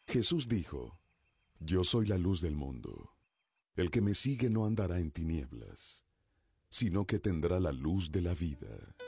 Jesús dijo, Yo soy la luz del mundo. El que me sigue no andará en tinieblas, sino que tendrá la luz de la vida.